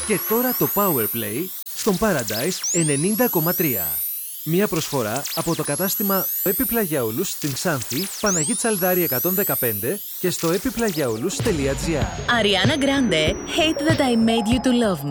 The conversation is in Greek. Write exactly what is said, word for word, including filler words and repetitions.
Και τώρα το Powerplay στον Paradise ενενήντα κόμμα τρία. Μία προσφορά από το κατάστημα Επιπλαγιαούλους στην Ξάνθη, Παναγή Τσαλδάρη εκατόν δεκαπέντε και στο επιπλαγιαούλους τελεία τζι άρ. Ariana Grande, Hate That I Made You To Love Me.